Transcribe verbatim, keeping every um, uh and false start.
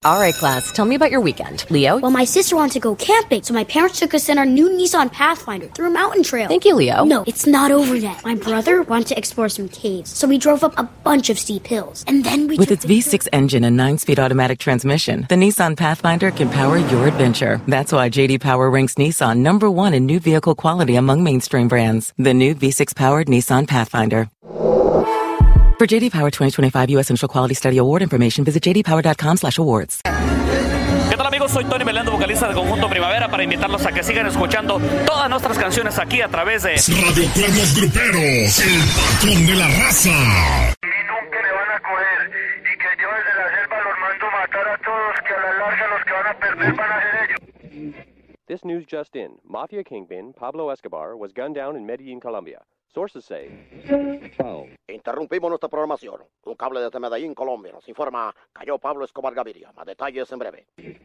All right, class, tell me about your weekend. Leo? Well, my sister wanted to go camping, so my parents took us in our new Nissan Pathfinder through a mountain trail. Thank you, Leo. No, it's not over yet. My brother wanted to explore some caves, so we drove up a bunch of steep hills. And then we With its V six engine and nine-speed automatic transmission, the Nissan Pathfinder can power your adventure. That's why J D Power ranks Nissan number one in new vehicle quality among mainstream brands. The new V six-powered Nissan Pathfinder. For J D Power twenty twenty-five U S Initial Quality Study Award information, visit j d power dot com slash awards. ¿Qué tal, amigos? Soy Tony Melendo, vocalista de Conjunto Primavera, para invitarlos a que sigan escuchando todas nuestras canciones aquí a través de Radio Cuernos Gruperos, el patrón de la raza. Y nunca le van a coger, y que yo desde la selva los mando matar a todos, que a la larga los que van a perder van a ser ellos. This news just in. Mafia kingpin Pablo Escobar was gunned down in Medellín, Colombia. Sources say. Interrumpimos nuestra programación. Un cable desde Medellín, Colombia, nos informa, cayó Pablo Escobar Gaviria. Más detalles en breve.